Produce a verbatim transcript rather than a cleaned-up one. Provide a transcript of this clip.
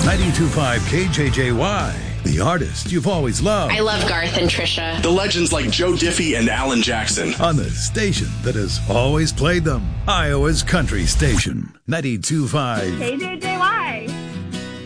ninety-two point five K J J Y, the artist you've always loved. I love Garth and Trisha. The legends like Joe Diffie and Alan Jackson. On the station that has always played them. Iowa's country station, ninety-two point five K J J Y.